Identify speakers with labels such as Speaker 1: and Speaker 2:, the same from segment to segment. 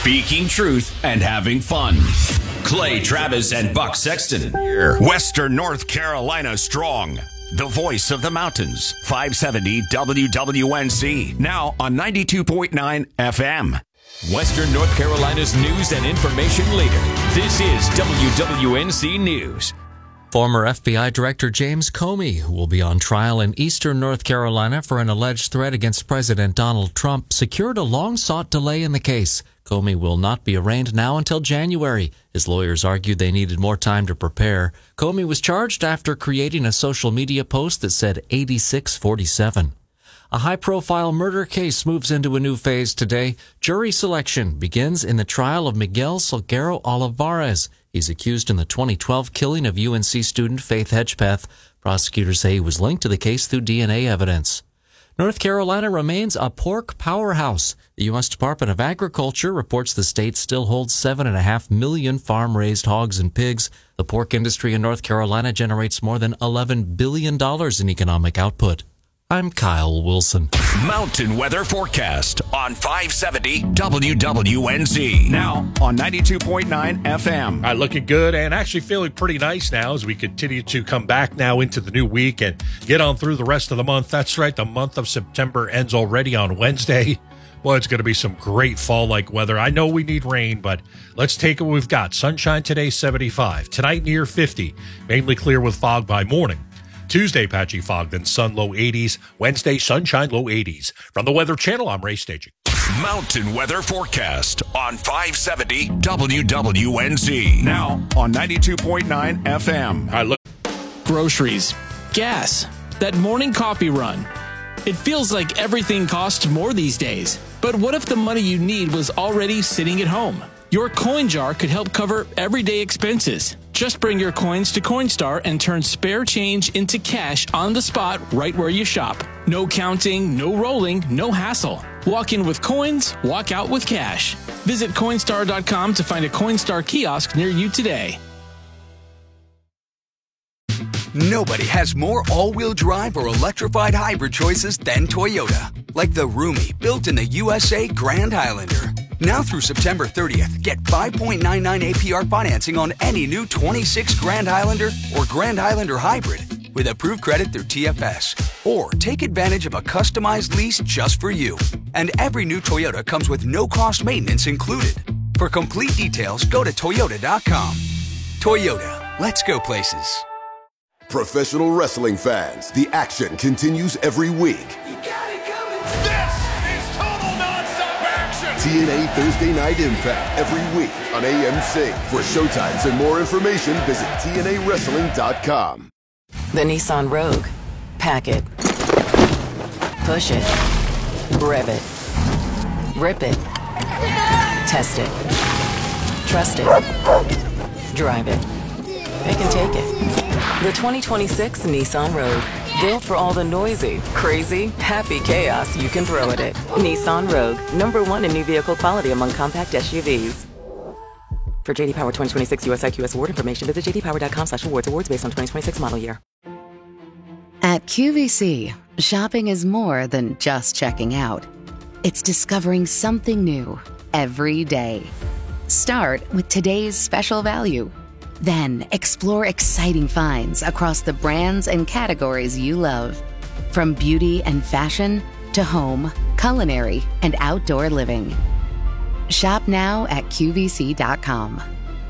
Speaker 1: Speaking truth and having fun. Clay Travis and Buck Sexton. Western North Carolina strong. The voice of the mountains. 570 WWNC. Now on 92.9 FM.
Speaker 2: Western North Carolina's news and information leader. This is WWNC News.
Speaker 3: Former FBI Director James Comey, who will be on trial in eastern North Carolina for an alleged threat against President Donald Trump, secured a long-sought delay in the case. Comey will not be arraigned now until January. His lawyers argued they needed more time to prepare. Comey was charged after creating a social media post that said 8647. A high-profile murder case moves into a new phase today. Jury selection begins in the trial of Miguel Salguero Olivares. He's accused in the 2012 killing of UNC student Faith Hedgepeth. Prosecutors say he was linked to the case through DNA evidence. North Carolina remains a pork powerhouse. The U.S. Department of Agriculture reports the state still holds 7.5 million farm-raised hogs and pigs. The pork industry in North Carolina generates more than $11 billion in economic output. I'm Kyle Wilson.
Speaker 1: Mountain weather forecast on 570 WWNC. Now on 92.9 FM.
Speaker 4: All right, looking good and actually feeling pretty nice now as we continue to come back now into the new week and get on through the rest of the month. That's right, the month of September ends already on Wednesday. Well, it's going to be some great fall-like weather. I know we need rain, but let's take what we've got. Sunshine today, 75. Tonight, near 50. Mainly clear with fog by morning. Tuesday, patchy fog, then sun, low 80s. Wednesday, sunshine, low 80s. From the Weather Channel, I'm Ray Staging.
Speaker 1: Mountain weather forecast on 570 WWNC. Now on 92.9 FM.
Speaker 4: All right, look.
Speaker 5: Groceries, gas, that morning coffee run. It feels like everything costs more these days. But what if the money you need was already sitting at home? Your coin jar could help cover everyday expenses. Just bring your coins to Coinstar and turn spare change into cash on the spot right where you shop. No counting, no rolling, no hassle. Walk in with coins, walk out with cash. Visit Coinstar.com to find a Coinstar kiosk near you today.
Speaker 6: Nobody has more all-wheel drive or electrified hybrid choices than Toyota. Like the roomy, built in the USA Grand Highlander. Now through September 30th, get 5.99 APR financing on any new 26 Grand Highlander or Grand Highlander Hybrid with approved credit through TFS. Or take advantage of a customized lease just for you. And every new Toyota comes with no-cost maintenance included. For complete details, go to Toyota.com. Toyota, let's go places.
Speaker 7: Professional wrestling fans, the action continues every week.
Speaker 8: You got it coming. This is total nonstop action.
Speaker 7: TNA Thursday Night Impact every week on AMC. For showtimes and more information, visit TNAWrestling.com.
Speaker 9: The Nissan Rogue. Pack it. Push it. Rev it. Rip it. Test it. Trust it. Drive it. It can take it. The 2026 Nissan Rogue. Built for all the noisy, crazy, happy chaos you can throw at it. Nissan Rogue. #1 in new vehicle quality among compact SUVs. For J.D. Power 2026 US IQS award information, visit jdpower.com/awards. Awards based on 2026 model year.
Speaker 10: At QVC, shopping is more than just checking out. It's discovering something new every day. Start with today's special value. Then explore exciting finds across the brands and categories you love. From beauty and fashion to home, culinary, and outdoor living. Shop now at QVC.com.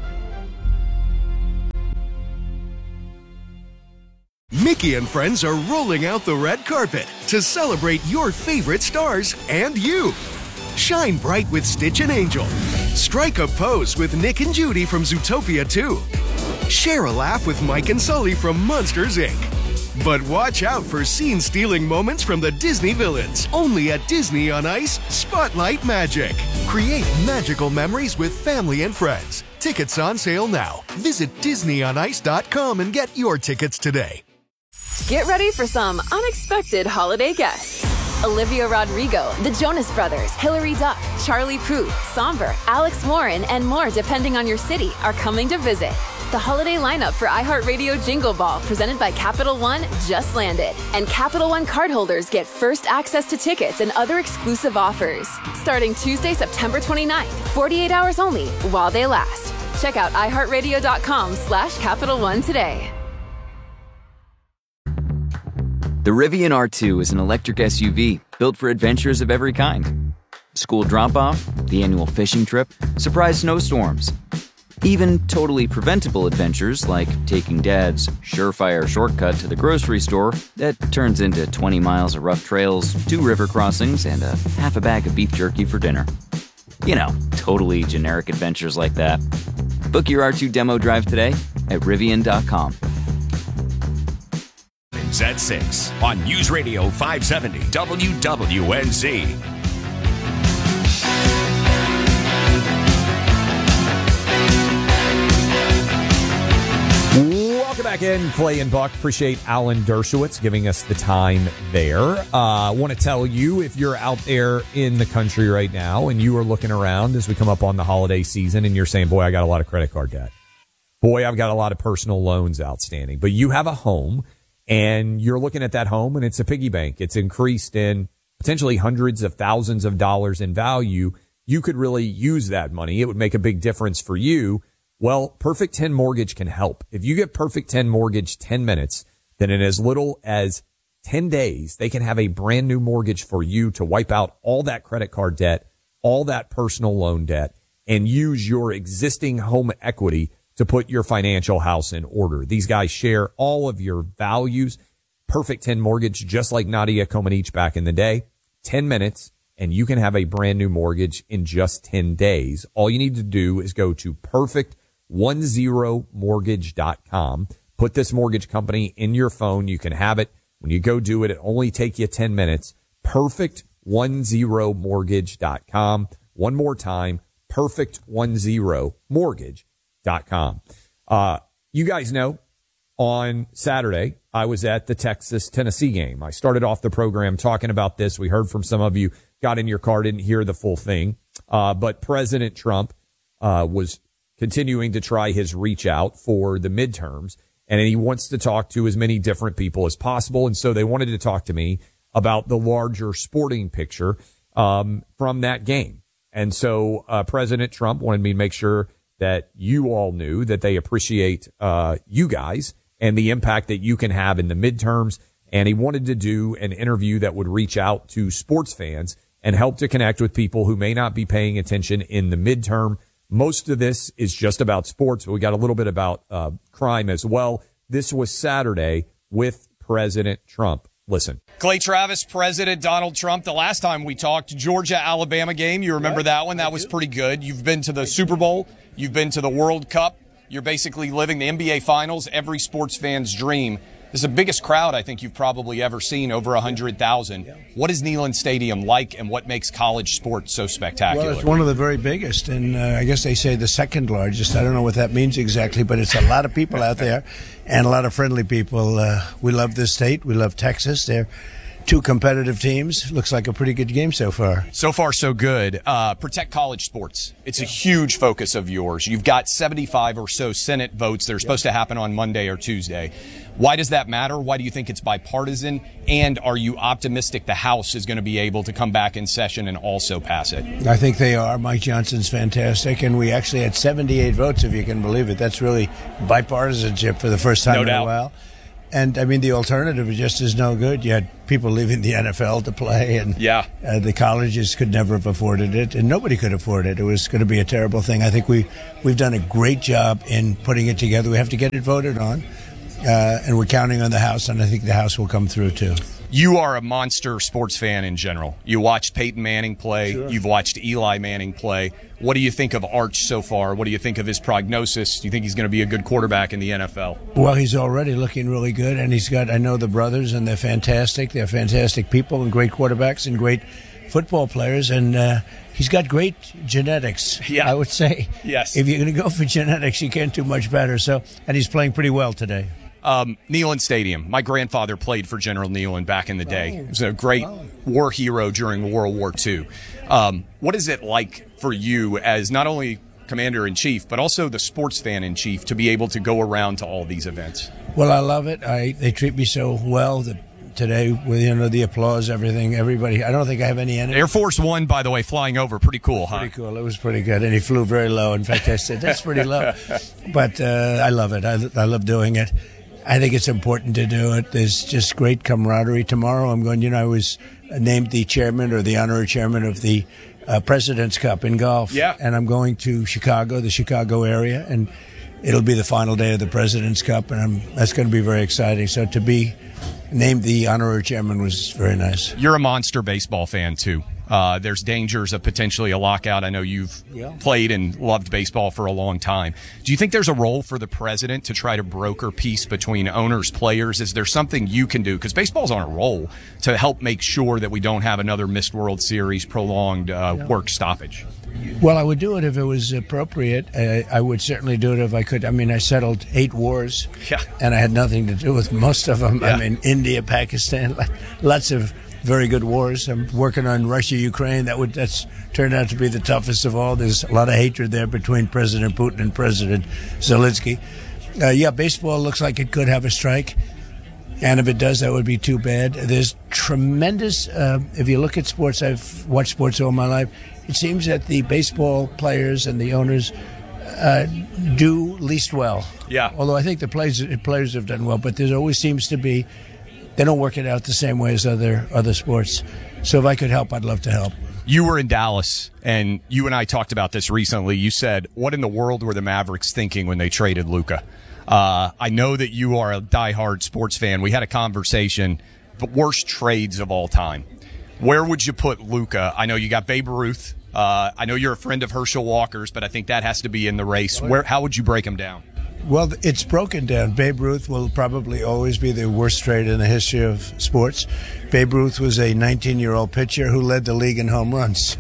Speaker 11: Mickey and friends are rolling out the red carpet to celebrate your favorite stars and you. Shine bright with Stitch and Angel. Strike a pose with Nick and Judy from Zootopia 2. Share a laugh with Mike and Sully from Monsters, Inc. But watch out for scene-stealing moments from the Disney villains. Only at Disney on Ice, Spotlight Magic. Create magical memories with family and friends. Tickets on sale now. Visit DisneyOnIce.com and get your tickets today.
Speaker 12: Get ready for some unexpected holiday guests. Olivia Rodrigo, the Jonas Brothers, Hilary Duff, Charlie Puth, Somber, Alex Warren, and more depending on your city are coming to visit. The holiday lineup for iHeartRadio Jingle Ball, presented by Capital One, just landed. And Capital One cardholders get first access to tickets and other exclusive offers. Starting Tuesday, September 29th, 48 hours only, while they last. Check out iHeartRadio.com/Capital One today.
Speaker 13: The Rivian R2 is an electric SUV built for adventures of every kind. School drop-off, the annual fishing trip, surprise snowstorms. Even totally preventable adventures like taking Dad's surefire shortcut to the grocery store that turns into 20 miles of rough trails, 2 river crossings, and a half a bag of beef jerky for dinner. You know, totally generic adventures like that. Book your R2 demo drive today at Rivian.com.
Speaker 1: At 6 on News Radio 570 WWNZ.
Speaker 14: Welcome back in, Clay and Buck. Appreciate Alan Dershowitz giving us the time there. I want to tell you, if you're out there in the country right now and you are looking around as we come up on the holiday season and you're saying, boy, I got a lot of credit card debt. Boy, I've got a lot of personal loans outstanding. But you have a home and you're looking at that home and it's a piggy bank. It's increased in potentially hundreds of thousands of dollars in value. You could really use that money. It would make a big difference for you. Well, Perfect 10 Mortgage can help. If you get Perfect 10 Mortgage 10 minutes, then in as little as 10 days, they can have a brand new mortgage for you to wipe out all that credit card debt, all that personal loan debt, and use your existing home equity to put your financial house in order. These guys share all of your values. Perfect 10 Mortgage, just like Nadia Comaneci back in the day, 10 minutes, and you can have a brand new mortgage in just 10 days. All you need to do is go to perfect10mortgage.com. Put this mortgage company in your phone. You can have it. When you go do it, it only take you 10 minutes. Perfect10mortgage.com. One more time, perfect10mortgage.com. You guys know on Saturday, I was at the Texas-Tennessee game. I started off the program talking about this. We heard from some of you, got in your car, didn't hear the full thing. But President Trump was continuing to try his reach out for the midterms, and he wants to talk to as many different people as possible. And so they wanted to talk to me about the larger sporting picture from that game. And so President Trump wanted me to make sure that you all knew that they appreciate you guys and the impact that you can have in the midterms. And he wanted to do an interview that would reach out to sports fans and help to connect with people who may not be paying attention in the midterm. Most of this is just about sports, but we got a little bit about crime as well. This was Saturday with President Trump. Listen.
Speaker 15: Clay Travis, President Donald Trump. The last time we talked, Georgia-Alabama game, you remember that one? That was pretty good. You've been to the Super Bowl. You've been to the World Cup. You're basically living the NBA Finals, every sports fan's dream. This is the biggest crowd I think you've probably ever seen, over 100,000. What is Neyland Stadium like, and what makes college sports so spectacular?
Speaker 16: Well, it's one of the very biggest, and I guess they say the second largest. I don't know what that means exactly, but it's a lot of people out there and a lot of friendly people. We love this state. We love Texas. They're two competitive teams. Looks like a pretty good game so far.
Speaker 15: So far, so good. Protect college sports. It's a huge focus of yours. You've got 75 or so Senate votes that are supposed to happen on Monday or Tuesday. Why does that matter? Why do you think it's bipartisan? And are you optimistic the House is going to be able to come back in session and also pass it?
Speaker 16: I think they are. Mike Johnson's fantastic. And we actually had 78 votes, if you can believe it. That's really bipartisanship for the first time in a while. And, I mean, the alternative just is no good. You had people leaving the NFL to play, and the colleges could never have afforded it, and nobody could afford it. It was going to be a terrible thing. I think we've done a great job in putting it together. We have to get it voted on, and we're counting on the House, and I think the House will come through, too.
Speaker 15: You are a monster sports fan in general. You watched Peyton Manning play. Sure. You've watched Eli Manning play. What do you think of Arch so far? What do you think of his prognosis? Do you think he's going to be a good quarterback in the NFL?
Speaker 16: Well, he's already looking really good, and I know the brothers, and they're fantastic. They're fantastic people and great quarterbacks and great football players, and he's got great genetics, I would say.
Speaker 15: Yes.
Speaker 16: If you're going to go for genetics, you can't do much better. And he's playing pretty well today.
Speaker 15: Neyland Stadium. My grandfather played for General Neyland back in the day. He was a great war hero during World War II. What is it like for you as not only commander-in-chief, but also the sports fan-in-chief to be able to go around to all these events?
Speaker 16: Well, I love it. They treat me so well that today, with the applause, everybody. I don't think I have any enemy.
Speaker 15: Air Force One, by the way, flying over, pretty cool, huh?
Speaker 16: Pretty cool. It was pretty good, and he flew very low. In fact, I said that's pretty low, but I love it. I love doing it. I think it's important to do it. There's just great camaraderie. Tomorrow, I'm going. I was named the chairman or the honorary chairman of the President's Cup in golf.
Speaker 15: Yeah,
Speaker 16: and I'm going to Chicago, the Chicago area, and it'll be the final day of the President's Cup, and that's going to be very exciting. So to be named the honorary chairman was very nice.
Speaker 15: You're a monster baseball fan, too. There's dangers of potentially a lockout. I know you've played and loved baseball for a long time. Do you think there's a role for the president to try to broker peace between owners, players? Is there something you can do? Because baseball's on a roll to help make sure that we don't have another missed World Series, prolonged work stoppage.
Speaker 16: Well, I would do it if it was appropriate. I would certainly do it if I could. I mean, I settled 8 wars, and I had nothing to do with most of them. I mean, India, Pakistan, lots of very good wars. I'm working on Russia, Ukraine. That's turned out to be the toughest of all. There's a lot of hatred there between President Putin and President Zelensky. Baseball looks like it could have a strike. And if it does, that would be too bad. There's tremendous, if you look at sports, I've watched sports all my life, it seems that the baseball players and the owners do least well.
Speaker 15: Yeah.
Speaker 16: Although I think the players have done well, but there always seems to be, they don't work it out the same way as other sports. So if I could help, I'd love to help.
Speaker 15: You were in Dallas, and you and I talked about this recently. You said, what in the world were the Mavericks thinking when they traded Luka? I know that you are a diehard sports fan. We had a conversation, but worst trades of all time. Where would you put Luka? I know you got Babe Ruth. I know you're a friend of Herschel Walker's, but I think that has to be in the race. How would you break him down?
Speaker 16: Well, it's broken down. Babe Ruth will probably always be the worst trade in the history of sports. Babe Ruth was a 19-year-old pitcher who led the league in home runs.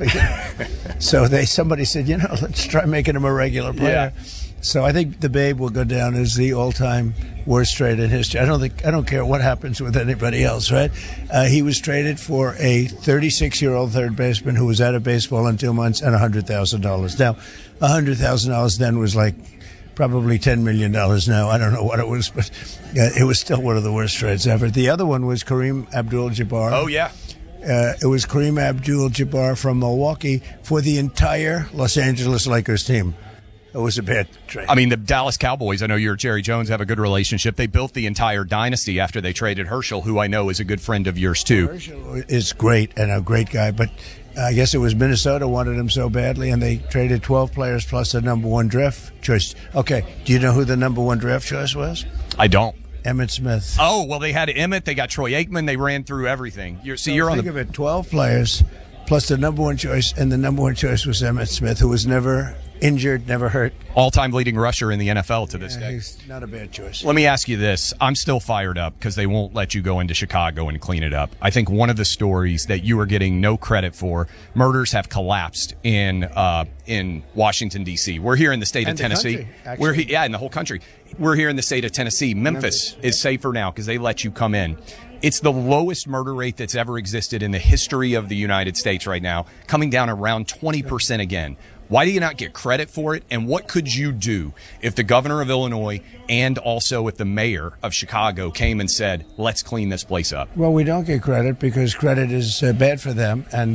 Speaker 16: So somebody said, let's try making him a regular player. Yeah. So I think the Babe will go down as the all-time worst trade in history. I don't care what happens with anybody else, right? He was traded for a 36-year-old third baseman who was out of baseball in 2 months and $100,000. Now, $100,000 then was like probably $10 million now. I don't know what it was, but it was still one of the worst trades ever. The other one was Kareem Abdul-Jabbar.
Speaker 15: Oh, yeah.
Speaker 16: It was Kareem Abdul-Jabbar from Milwaukee for the entire Los Angeles Lakers team. It was a bad trade.
Speaker 15: I mean, the Dallas Cowboys, I know you and Jerry Jones have a good relationship. They built the entire dynasty after they traded Herschel, who I know is a good friend of yours, too.
Speaker 16: Herschel is great and a great guy, but I guess it was Minnesota wanted him so badly, and they traded 12 players plus the number 1 draft choice. Okay, do you know who the number 1 draft choice was?
Speaker 15: I don't.
Speaker 16: Emmitt Smith.
Speaker 15: Oh, well, they had Emmitt, they got Troy Aikman, they ran through everything.
Speaker 16: Think of it, 12 players plus the number 1 choice, and the number 1 choice was Emmitt Smith, who was never injured, never hurt.
Speaker 15: All-time leading rusher in the NFL to this day.
Speaker 16: He's not a bad choice.
Speaker 15: Let me ask you this. I'm still fired up because they won't let you go into Chicago and clean it up. I think one of the stories that you are getting no credit for, murders have collapsed in Washington, D.C. We're here in the state of Tennessee. In the whole country. We're here in the state of Tennessee. Memphis is safer now because they let you come in. It's the lowest murder rate that's ever existed in the history of the United States right now, coming down around 20% again. Why do you not get credit for it? And what could you do if the governor of Illinois and also if the mayor of Chicago came and said, let's clean this place up?
Speaker 16: Well, we don't get credit because credit is bad for them. And,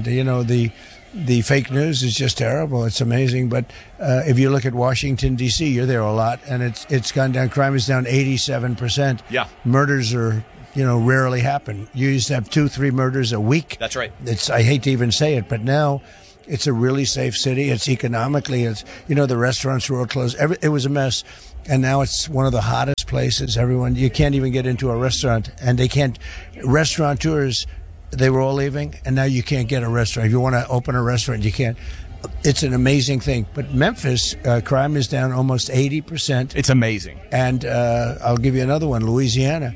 Speaker 16: the fake news is just terrible. It's amazing. But if you look at Washington, D.C., you're there a lot, and it's gone down. Crime is down 87%.
Speaker 15: Yeah.
Speaker 16: Murders are rarely happen. You used to have 2-3 murders a week.
Speaker 15: That's right.
Speaker 16: I hate to even say it, but now it's a really safe city. It's economically, the restaurants were all closed. It was a mess. And now it's one of the hottest places. You can't even get into a restaurant, and they can't. Restaurateurs, they were all leaving, and now you can't get a restaurant. If you want to open a restaurant, you can't. It's an amazing thing. But Memphis, crime is down almost 80%.
Speaker 15: It's amazing.
Speaker 16: And I'll give you another one, Louisiana.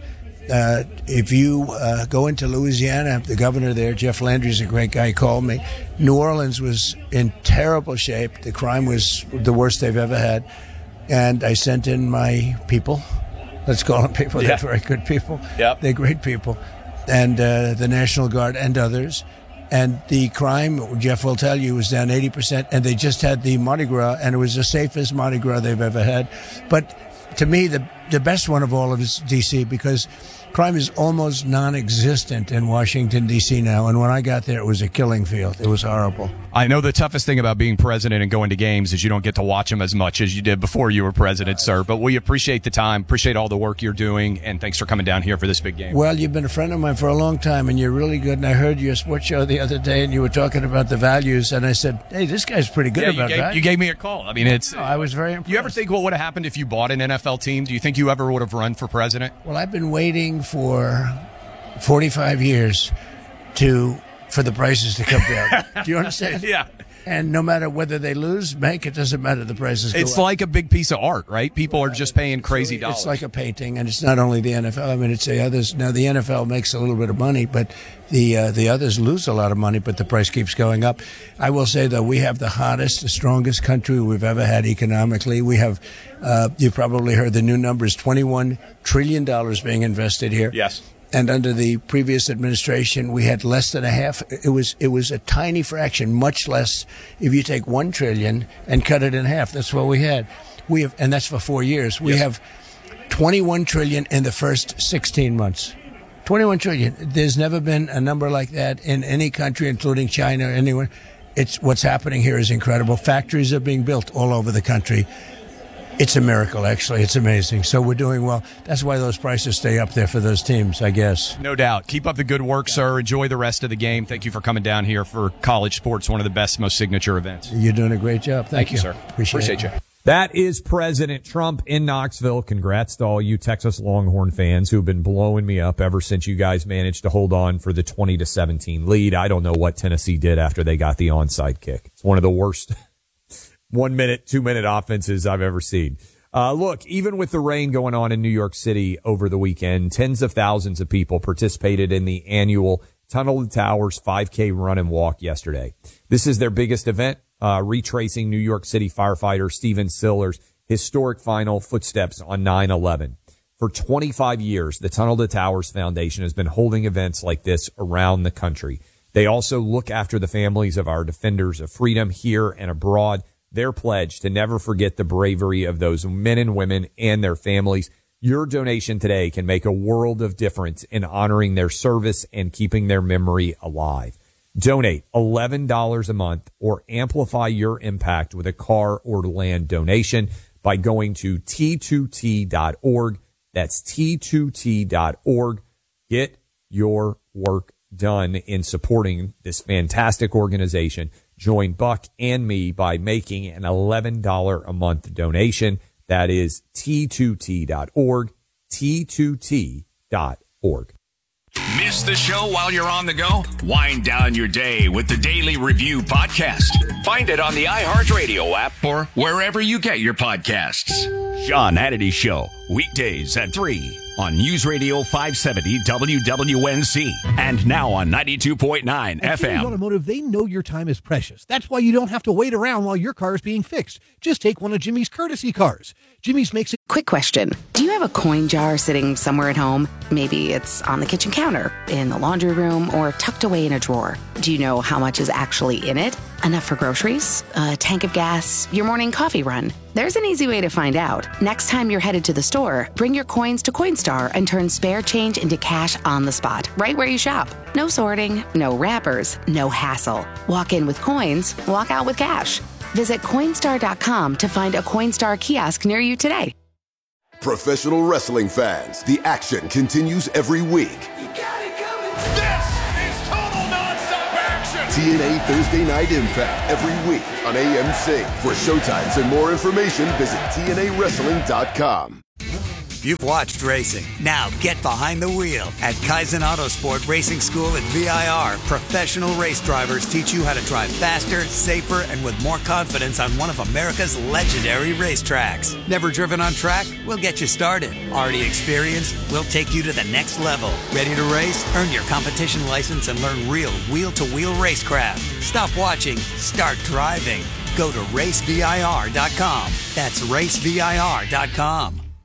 Speaker 16: If you go into Louisiana, the governor there, Jeff Landry's a great guy, called me. New Orleans was in terrible shape. The crime was the worst they've ever had. And I sent in my people. Let's call them people. They're very good people.
Speaker 15: Yep.
Speaker 16: They're great people. And the National Guard and others. And the crime, Jeff will tell you, was down 80%. And they just had the Mardi Gras, and it was the safest Mardi Gras they've ever had. But to me, the best one of all of is D.C. because crime is almost non-existent in Washington, D.C. now. And when I got there, it was a killing field. It was horrible.
Speaker 15: I know the toughest thing about being president and going to games is you don't get to watch them as much as you did before you were president, sir. But we appreciate the time, appreciate all the work you're doing, and thanks for coming down here for this big game.
Speaker 16: Well, you've been a friend of mine for a long time, and you're really good. And I heard your sports show the other day, and you were talking about the values. And I said, hey, this guy's pretty good about that.
Speaker 15: You gave me a call. I mean,
Speaker 16: I was very impressed.
Speaker 15: You ever think what would have happened if you bought an NFL team? Do you think you ever would have run for president?
Speaker 16: Well, I've been waiting for 45 years for the prices to come down. Do you understand?
Speaker 15: Yeah.
Speaker 16: And no matter whether they lose, make it doesn't matter. The prices go up.
Speaker 15: It's like a big piece of art, right? People are just paying crazy dollars.
Speaker 16: It's like a painting, and it's not only the NFL. I mean, it's the others. Now, the NFL makes a little bit of money, but the others lose a lot of money, but the price keeps going up. I will say, though, we have the hottest, the strongest country we've ever had economically. We have, you've probably heard the new numbers, $21 trillion being invested here.
Speaker 15: Yes.
Speaker 16: And under the previous administration, we had less than a half. It was a tiny fraction, much less. If you take $1 trillion and cut it in half, that's what we had. We have, and that's for 4 years. We have $21 trillion in the first 16 months. $21 trillion. There's never been a number like that in any country, including China or anyone. It's what's happening here is incredible. Factories are being built all over the country. It's a miracle, actually. It's amazing. So we're doing well. That's why those prices stay up there for those teams, I guess.
Speaker 15: No doubt. Keep up the good work, sir. Enjoy the rest of the game. Thank you for coming down here for college sports, one of the best, most signature events.
Speaker 16: You're doing a great job. Thank you,
Speaker 15: sir. Appreciate you.
Speaker 14: That is President Trump in Knoxville. Congrats to all you Texas Longhorn fans who have been blowing me up ever since you guys managed to hold on for the 20-17 lead. I don't know what Tennessee did after they got the onside kick. It's one of the worst 1 minute, 2 minute offenses I've ever seen. Look, even with the rain going on in New York City over the weekend, tens of thousands of people participated in the annual Tunnel to Towers 5K run and walk yesterday. This is their biggest event, retracing New York City firefighter Steven Siller's historic final footsteps on 9/11. For 25 years, the Tunnel to Towers Foundation has been holding events like this around the country. They also look after the families of our defenders of freedom here and abroad. Their pledge to never forget the bravery of those men and women and their families. Your donation today can make a world of difference in honoring their service and keeping their memory alive. Donate $11 a month or amplify your impact with a car or land donation by going to T2T.org. That's T2T.org. Get your work done in supporting this fantastic organization. Join Buck and me by making an $11 a month donation. That is T2T.org, T2T.org.
Speaker 1: Miss the show while you're on the go? Wind down your day with the Daily Review Podcast. Find it on the iHeartRadio app or wherever you get your podcasts. Sean Hannity Show, weekdays at 3 on News Radio 570 WWNC and now on 92.9
Speaker 17: At Jimmy's Automotive, they know your time is precious. That's why you don't have to wait around while your car is being fixed. Just take one of Jimmy's courtesy cars. Jimmy's makes it.
Speaker 10: Quick question. Do you have a coin jar sitting somewhere at home? Maybe it's on the kitchen counter, in the laundry room, or tucked away in a drawer. Do you know how much is actually in it? Enough for groceries, a tank of gas, your morning coffee run? There's an easy way to find out. Next time you're headed to the store, bring your coins to Coinstar and turn spare change into cash on the spot, right where you shop. No sorting, no wrappers, no hassle. Walk in with coins, walk out with cash. Visit Coinstar.com to find a Coinstar kiosk near you today.
Speaker 7: Professional wrestling fans, the action continues every week.
Speaker 8: This is total nonstop action.
Speaker 7: TNA Thursday Night Impact every week on AMC. For showtimes and more information, visit TNAWrestling.com.
Speaker 18: You've watched racing. Now get behind the wheel. At Kaizen Autosport Racing School at VIR, professional race drivers teach you how to drive faster, safer, and with more confidence on one of America's legendary racetracks. Never driven on track? We'll get you started. Already experienced? We'll take you to the next level. Ready to race? Earn your competition license and learn real wheel-to-wheel racecraft. Stop watching. Start driving. Go to racevir.com. That's racevir.com.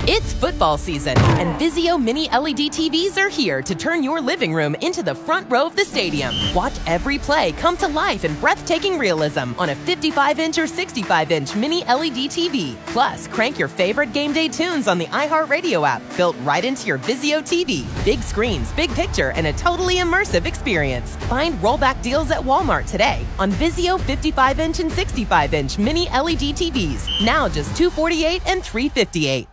Speaker 19: It's football season, and Vizio Mini LED TVs are here to turn your living room into the front row of the stadium. Watch every play come to life in breathtaking realism on a 55-inch or 65-inch Mini LED TV. Plus, crank your favorite game day tunes on the iHeartRadio app, built right into your Vizio TV. Big screens, big picture, and a totally immersive experience. Find rollback deals at Walmart today on Vizio 55-inch and 65-inch Mini LED TVs. Now just $248 and $358.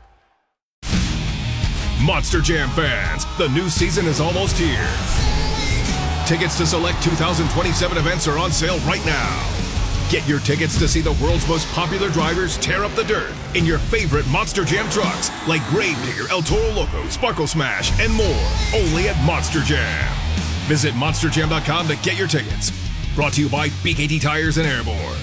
Speaker 20: Monster Jam fans, the new season is almost here. Tickets to select 2027 events are on sale right now. Get your tickets to see the world's most popular drivers tear up the dirt in your favorite Monster Jam trucks like Gravedigger, El Toro Loco, Sparkle Smash, and more. Only at Monster Jam. Visit monsterjam.com to get your tickets. Brought to you by BKT Tires and Airborne.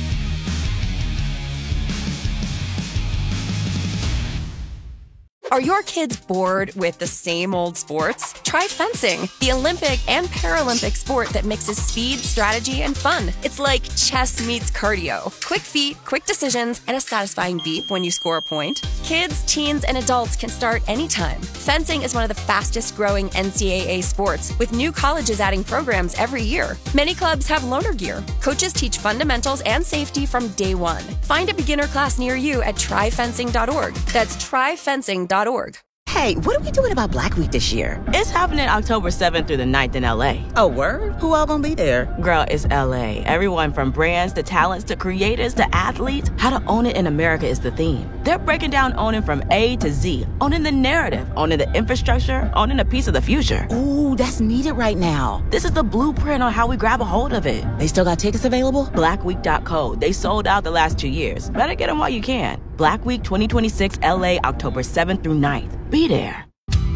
Speaker 21: Are your kids bored with the same old sports? Try fencing, the Olympic and Paralympic sport that mixes speed, strategy, and fun. It's like chess meets cardio. Quick feet, quick decisions, and a satisfying beep when you score a point. Kids, teens, and adults can start anytime. Fencing is one of the fastest growing NCAA sports, with new colleges adding programs every year. Many clubs have loaner gear. Coaches teach fundamentals and safety from day one. Find a beginner class near you at tryfencing.org. That's tryfencing.org.
Speaker 22: Hey, what are we doing about Black Week this year?
Speaker 23: It's happening October 7th through the 9th in LA.
Speaker 22: Oh, word? Who all gonna be there?
Speaker 23: Girl, it's LA. Everyone from brands to talents to creators to athletes. How to own it in America is the theme. They're breaking down owning from A to Z. Owning the narrative, owning the infrastructure, owning a piece of the future.
Speaker 22: Ooh, that's needed right now.
Speaker 23: This is the blueprint on how we grab a hold of it.
Speaker 22: They still got tickets available?
Speaker 23: Blackweek.co. They sold out the last 2 years. Better get them while you can. Black Week 2026 LA, October 7th through 9th. Be there.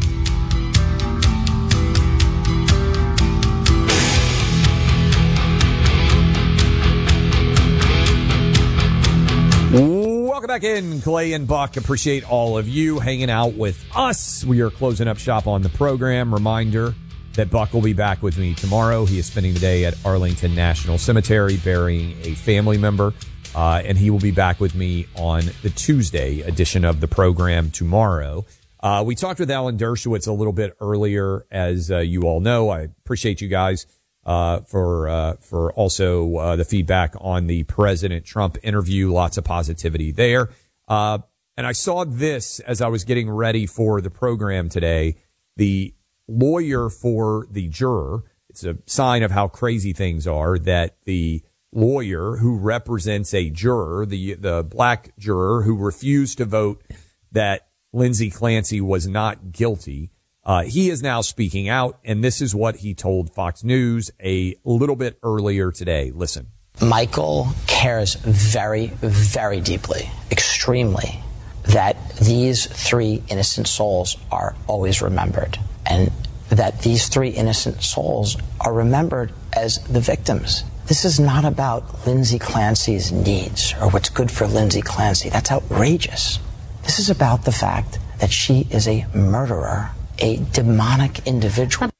Speaker 14: Welcome back in, Clay and Buck. Appreciate all of you hanging out with us. We are closing up shop on the program. Reminder that Buck will be back with me tomorrow. He is spending the day at Arlington National Cemetery burying a family member. And he will be back with me on the Tuesday edition of the program tomorrow. We talked with Alan Dershowitz a little bit earlier, as you all know. I appreciate you guys for also the feedback on the President Trump interview. Lots of positivity there. And I saw this as I was getting ready for the program today. The lawyer for the juror, it's a sign of how crazy things are that the lawyer who represents a juror, the black juror who refused to vote that Lindsey Clancy was not guilty, he is now speaking out, and this is what he told Fox News a little bit earlier today. Listen.
Speaker 24: Michael cares very, very deeply, extremely, that these three innocent souls are always remembered, and that these three innocent souls are remembered as the victims. This is not about Lindsey Clancy's needs or what's good for Lindsey Clancy. That's outrageous. This is about the fact that she is a murderer, a demonic individual.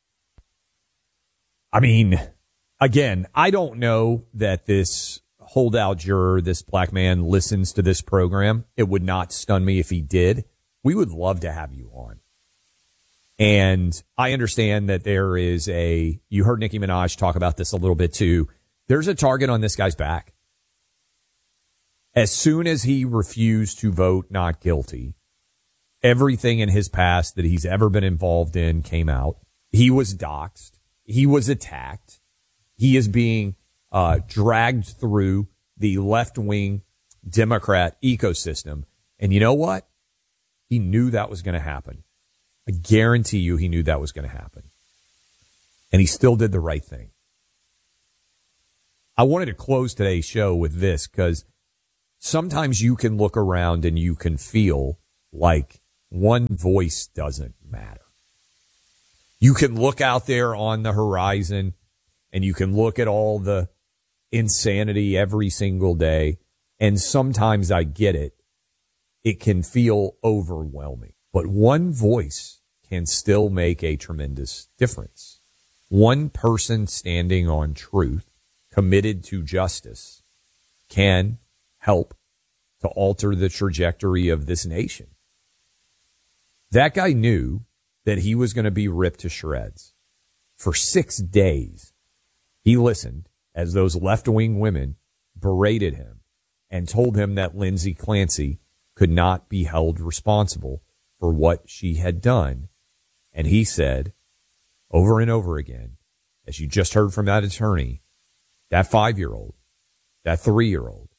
Speaker 14: I mean, again, I don't know that this holdout juror, this black man, listens to this program. It would not stun me if he did. We would love to have you on. And I understand that there is you heard Nicki Minaj talk about this a little bit too. There's a target on this guy's back. As soon as he refused to vote not guilty, everything in his past that he's ever been involved in came out. He was doxxed. He was attacked. He is being dragged through the left-wing Democrat ecosystem. And you know what? He knew that was going to happen. I guarantee you he knew that was going to happen. And he still did the right thing. I wanted to close today's show with this because sometimes you can look around and you can feel like one voice doesn't matter. You can look out there on the horizon and you can look at all the insanity every single day. And sometimes I get it. It can feel overwhelming. But one voice can still make a tremendous difference. One person standing on truth, committed to justice, can help to alter the trajectory of this nation. That guy knew that he was going to be ripped to shreds. For 6 days, he listened as those left-wing women berated him and told him that Lindsay Clancy could not be held responsible for what she had done. And he said over and over again, as you just heard from that attorney, that 5-year-old, that 3-year-old,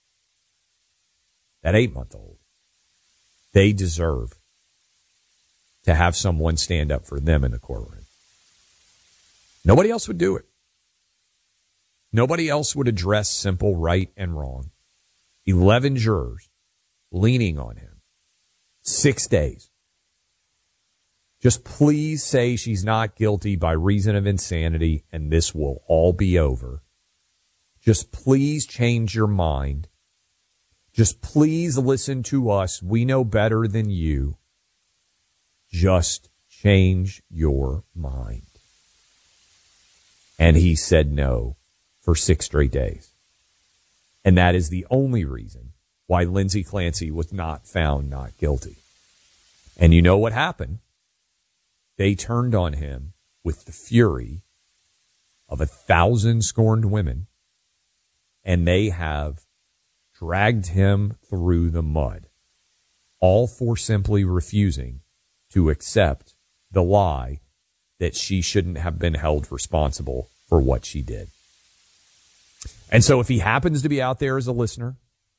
Speaker 14: that 8-month-old, they deserve to have someone stand up for them in the courtroom. Nobody else would do it. Nobody else would address simple right and wrong. 11 jurors leaning on him. 6 days. Just please say she's not guilty by reason of insanity and this will all be over. Just please change your mind. Just please listen to us. We know better than you. Just change your mind. And he said no for 6 straight days. And that is the only reason why Lindsay Clancy was not found not guilty. And you know what happened? They turned on him with the fury of 1,000 scorned women, and they have dragged him through the mud, all for simply refusing to accept the lie that she shouldn't have been held responsible for what she did. And so if he happens to be out there as a listener,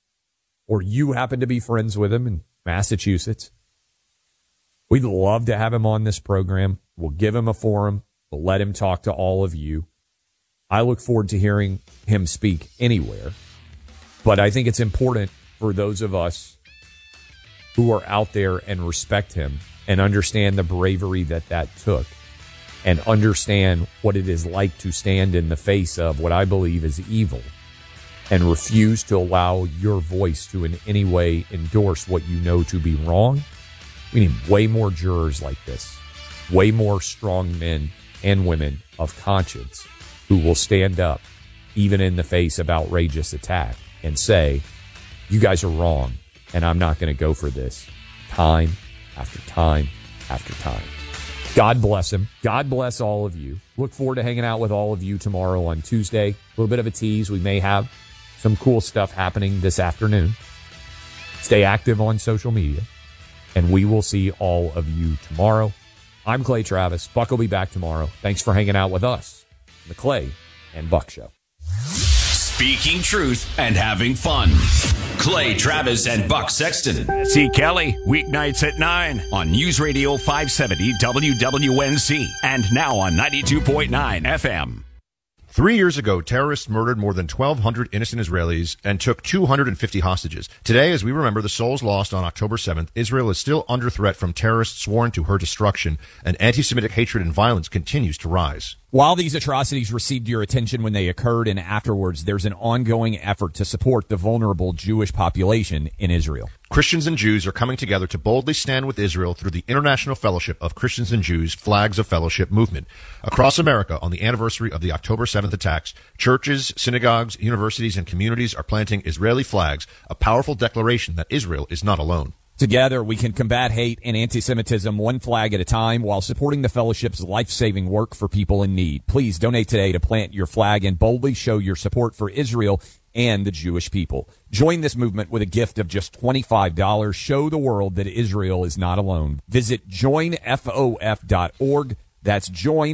Speaker 14: or you happen to be friends with him in Massachusetts, we'd love to have him on this program. We'll give him a forum. We'll let him talk to all of you. I look forward to hearing him speak anywhere. But I think it's important for those of us who are out there and respect him and understand the bravery that took and understand what it is like to stand in the face of what I believe is evil and refuse to allow your voice to in any way endorse what you know to be wrong. We need way more jurors like this, way more strong men and women of conscience who will stand up even in the face of outrageous attack and say, you guys are wrong, and I'm not going to go for this time after time after time. God bless him. God bless all of you. Look forward to hanging out with all of you tomorrow on Tuesday. A little bit of a tease. We may have some cool stuff happening this afternoon. Stay active on social media, and we will see all of you tomorrow. I'm Clay Travis. Buck will be back tomorrow. Thanks for hanging out with us, the Clay and Buck Show.
Speaker 1: Speaking truth and having fun. Clay Travis and Buck Sexton. See Kelly weeknights at 9 on News Radio 570 WWNC and now on 92.9 FM.
Speaker 2: 3 years ago, terrorists murdered more than 1,200 innocent Israelis and took 250 hostages. Today, as we remember the souls lost on October 7th, Israel is still under threat from terrorists sworn to her destruction, and anti-Semitic hatred and violence continues to rise.
Speaker 3: While these atrocities received your attention when they occurred and afterwards, there's an ongoing effort to support the vulnerable Jewish population in Israel.
Speaker 2: Christians and Jews are coming together to boldly stand with Israel through the International Fellowship of Christians and Jews Flags of Fellowship movement. Across America, on the anniversary of the October 7th attacks, churches, synagogues, universities, and communities are planting Israeli flags, a powerful declaration that Israel is not alone.
Speaker 3: Together, we can combat hate and anti-Semitism one flag at a time while supporting the fellowship's life-saving work for people in need. Please donate today to plant your flag and boldly show your support for Israel and the Jewish people. Join this movement with a gift of just $25. Show the world that Israel is not alone. Visit joinfof.org. That's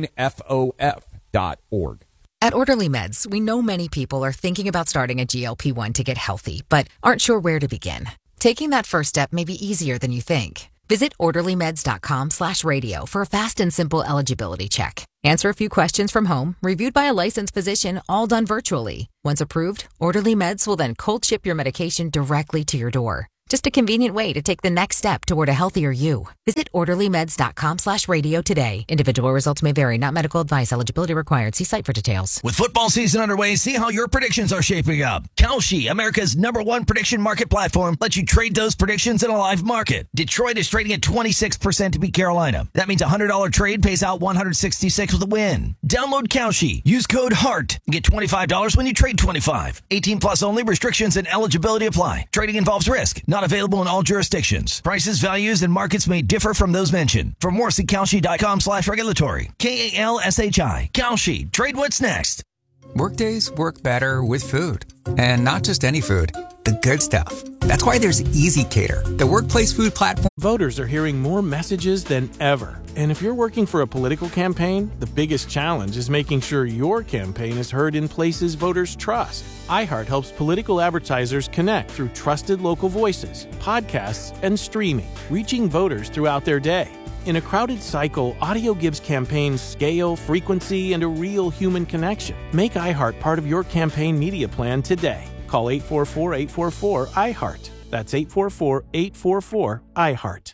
Speaker 3: joinfof.org.
Speaker 4: At Orderly Meds, we know many people are thinking about starting a GLP-1 to get healthy, but aren't sure where to begin. Taking that first step may be easier than you think. Visit orderlymeds.com/radio for a fast and simple eligibility check. Answer a few questions from home, reviewed by a licensed physician, all done virtually. Once approved, Orderly Meds will then cold ship your medication directly to your door. Just a convenient way to take the next step toward a healthier you. Visit orderlymeds.com/radio today. Individual results may vary, not medical advice. Eligibility required. See site for details.
Speaker 5: With football season underway, see how your predictions are shaping up. Kalshi, America's #1 prediction market platform, lets you trade those predictions in a live market. Detroit is trading at 26% to beat Carolina. That means a $100 trade pays out $166 with a win. Download Kalshi. Use code HEART and get $25 when you trade $25. 18 plus only. Restrictions and eligibility apply. Trading involves risk. Not available in all jurisdictions. Prices, values, and markets may differ from those mentioned. For more, see Kalshi.com/regulatory. KALSHI. Kalshi. Trade what's next.
Speaker 6: Workdays work better with food. And not just any food, the good stuff. That's why there's Easy Cater, the workplace food platform.
Speaker 9: Voters are hearing more messages than ever. And if you're working for a political campaign, the biggest challenge is making sure your campaign is heard in places voters trust. iHeart helps political advertisers connect through trusted local voices, podcasts, and streaming, reaching voters throughout their day. In a crowded cycle, audio gives campaigns scale, frequency, and a real human connection. Make iHeart part of your campaign media plan today. Call 844-844-iHeart. That's 844-844-iHeart.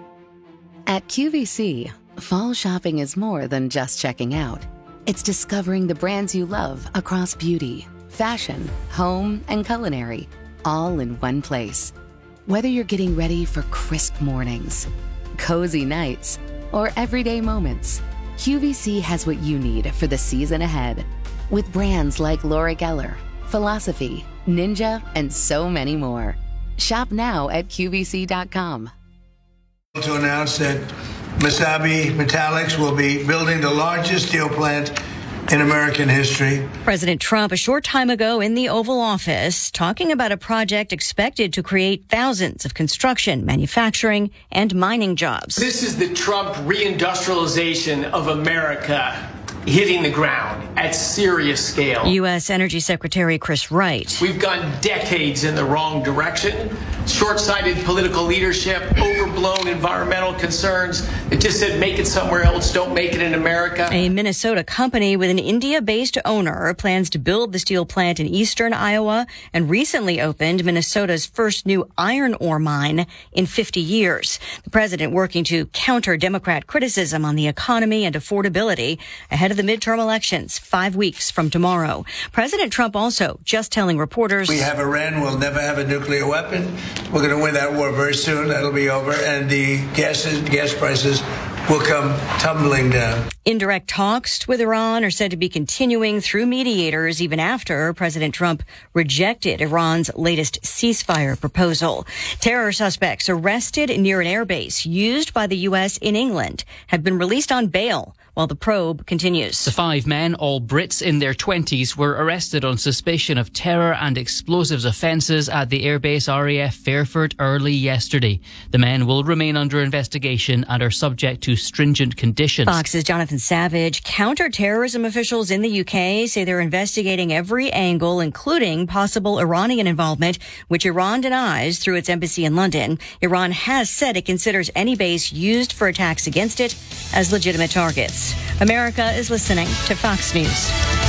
Speaker 10: At QVC, fall shopping is more than just checking out. It's discovering the brands you love across beauty, fashion, home, and culinary, all in one place. Whether you're getting ready for crisp mornings, cozy nights, or everyday moments, QVC has what you need for the season ahead. With brands like Laura Geller, Philosophy, Ninja, and so many more. Shop now at QVC.com.
Speaker 16: To announce that Mesabi Metallics will be building the largest steel plant in American history.
Speaker 11: President Trump a short time ago in the Oval Office talking about a project expected to create thousands of construction, manufacturing, and mining jobs.
Speaker 12: This is the Trump reindustrialization of America hitting the ground at serious scale.
Speaker 11: U.S. Energy Secretary Chris Wright.
Speaker 12: We've gone decades in the wrong direction. Short-sighted political leadership, overblown environmental concerns. It just said make it somewhere else, don't make it in America.
Speaker 11: A Minnesota company with an India-based owner plans to build the steel plant in eastern Iowa and recently opened Minnesota's first new iron ore mine in 50 years. The president working to counter Democrat criticism on the economy and affordability ahead of the midterm elections 5 weeks from tomorrow. President Trump also just telling reporters,
Speaker 16: we have Iran, we'll never have a nuclear weapon. We're going to win that war very soon. That'll be over. And the gas prices will come tumbling down.
Speaker 11: Indirect talks with Iran are said to be continuing through mediators even after President Trump rejected Iran's latest ceasefire proposal. Terror suspects arrested near an airbase used by the U.S. in England have been released on bail while the probe continues.
Speaker 25: The 5 men, all Brits in their 20s, were arrested on suspicion of terror and explosives offences at the airbase RAF Fairford early yesterday. The men will remain under investigation and are subject to stringent conditions.
Speaker 11: Fox's Jonathan Savage. Counter-terrorism officials in the UK say they're investigating every angle, including possible Iranian involvement, which Iran denies through its embassy in London. Iran has said it considers any base used for attacks against it as legitimate targets. America is listening to Fox News.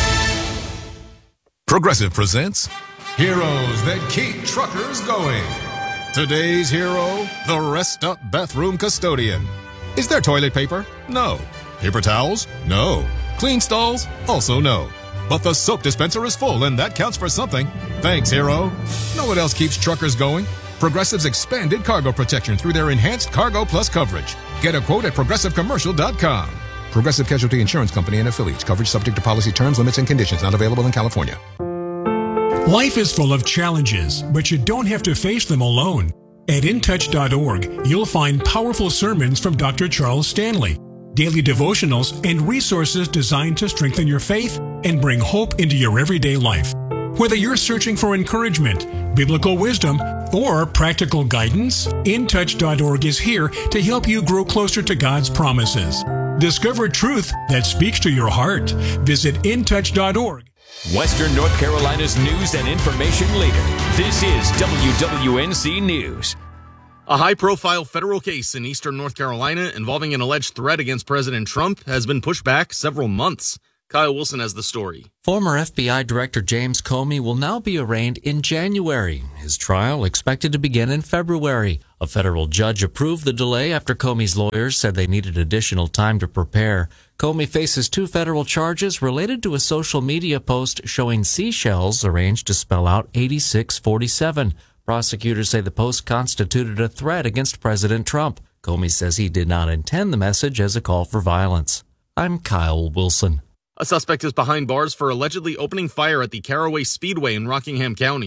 Speaker 20: Progressive presents Heroes That Keep Truckers Going. Today's hero, the Rest Up Bathroom Custodian. Is there toilet paper? No. Paper towels? No. Clean stalls? Also no. But the soap dispenser is full, and that counts for something. Thanks, hero. Know what else keeps truckers going? Progressive's expanded cargo protection through their enhanced Cargo Plus coverage. Get a quote at progressivecommercial.com. Progressive Casualty Insurance Company and affiliates. Coverage subject to policy terms, limits, and conditions. Not available in California.
Speaker 26: Life is full of challenges, but you don't have to face them alone. At intouch.org, you'll find powerful sermons from Dr. Charles Stanley, daily devotionals, and resources designed to strengthen your faith and bring hope into your everyday life. Whether you're searching for encouragement, biblical wisdom, or practical guidance, intouch.org is here to help you grow closer to God's promises. Discover truth that speaks to your heart. Visit intouch.org.
Speaker 1: Western North Carolina's news and information leader. This is WWNC News.
Speaker 27: A high-profile federal case in eastern North Carolina involving an alleged threat against President Trump has been pushed back several months. Kyle Wilson has the story.
Speaker 28: Former FBI Director James Comey will now be arraigned in January. His trial expected to begin in February. A federal judge approved the delay after Comey's lawyers said they needed additional time to prepare. Comey faces 2 federal charges related to a social media post showing seashells arranged to spell out 8647. Prosecutors say the post constituted a threat against President Trump. Comey says he did not intend the message as a call for violence. I'm Kyle Wilson.
Speaker 27: A suspect is behind bars for allegedly opening fire at the Caraway Speedway in Rockingham County.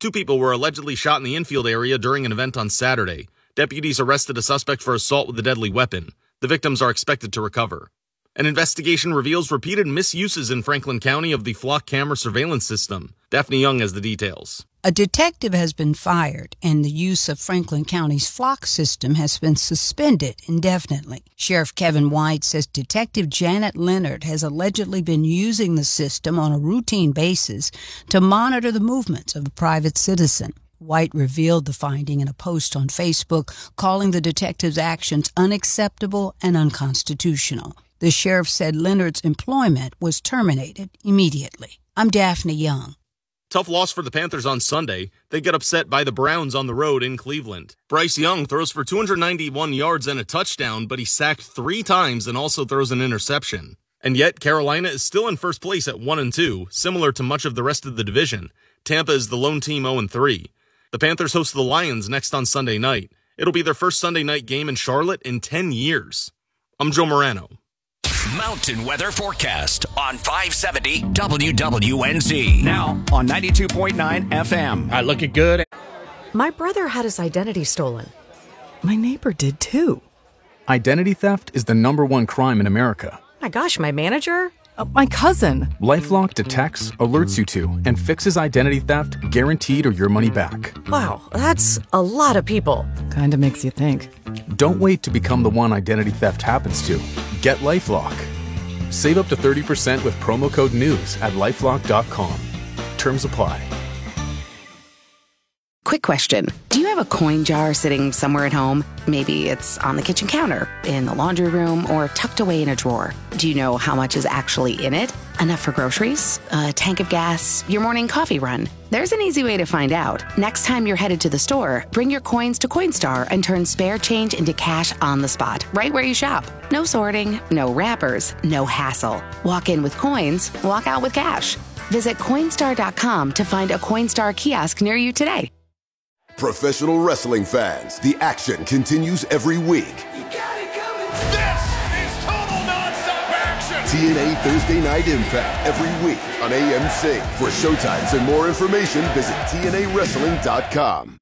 Speaker 27: 2 people were allegedly shot in the infield area during an event on Saturday. Deputies arrested a suspect for assault with a deadly weapon. The victims are expected to recover. An investigation reveals repeated misuses in Franklin County of the Flock camera surveillance system. Daphne Young has the details.
Speaker 7: A detective has been fired, and the use of Franklin County's Flock system has been suspended indefinitely. Sheriff Kevin White says Detective Janet Leonard has allegedly been using the system on a routine basis to monitor the movements of a private citizen. White revealed the finding in a post on Facebook, calling the detective's actions unacceptable and unconstitutional. The sheriff said Leonard's employment was terminated immediately. I'm Daphne Young.
Speaker 27: Tough loss for the Panthers on Sunday. They get upset by the Browns on the road in Cleveland. Bryce Young throws for 291 yards and a touchdown, but he's sacked 3 times and also throws an interception. And yet, Carolina is still in first place at 1-2, similar to much of the rest of the division. Tampa is the lone team 0-3. The Panthers host the Lions next on Sunday night. It'll be their first Sunday night game in Charlotte in 10 years. I'm Joe Morano.
Speaker 1: Mountain weather forecast on 570 WWNZ. Now on 92.9 FM.
Speaker 8: Looking good.
Speaker 13: My brother had his identity stolen. My neighbor did too.
Speaker 15: Identity theft is the #1 crime in America.
Speaker 13: My gosh, my manager? My cousin.
Speaker 15: LifeLock detects, alerts you to, and fixes identity theft guaranteed or your money back.
Speaker 13: Wow, that's a lot of people. Kinda makes you think.
Speaker 15: Don't wait to become the one identity theft happens to. Get LifeLock. Save up to 30% with promo code NEWS at LifeLock.com. Terms apply.
Speaker 10: Quick question. Do you have a coin jar sitting somewhere at home? Maybe it's on the kitchen counter, in the laundry room, or tucked away in a drawer. Do you know how much is actually in it? Enough for groceries? A tank of gas? Your morning coffee run? There's an easy way to find out. Next time you're headed to the store, bring your coins to Coinstar and turn spare change into cash on the spot, right where you shop. No sorting, no wrappers, no hassle. Walk in with coins, walk out with cash. Visit Coinstar.com to find a Coinstar kiosk near you today.
Speaker 17: Professional wrestling fans, the action continues every week.
Speaker 18: This is total nonstop action!
Speaker 17: TNA Thursday Night Impact every week on AMC. For showtimes and more information, visit TNAWrestling.com.